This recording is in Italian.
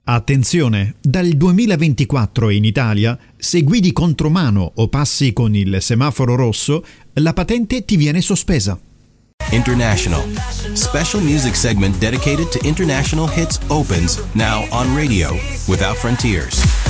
Attenzione, dal 2024 in Italia, se guidi contromano o passi con il semaforo rosso, la patente ti viene sospesa. International. Special music segment dedicated to international hits opens now on radio without frontiers.